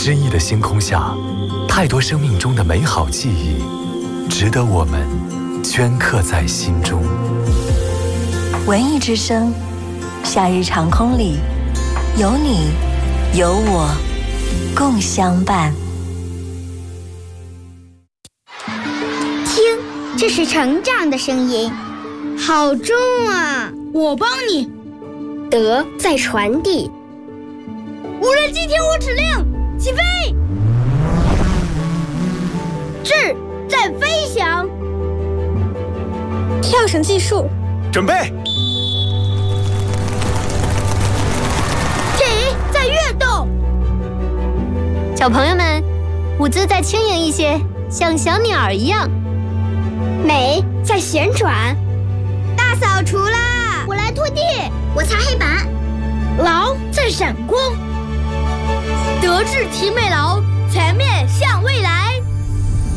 诗意的星空下，太多生命中的美好记忆，值得我们镌刻在心中。 文艺之声，夏日长空里，有你，有我，共相伴。 听，这是成长的声音，好重啊！ 我帮你。 德在传递。 无人机听我指令，起飞！智在飞翔。 跳绳技术， 准备。 体在跃动。 小朋友们，舞姿再轻盈一些，像小鸟儿一样。 美在旋转。 大扫除啦！ 我来拖地，我擦黑板。 劳在闪光。德智体美劳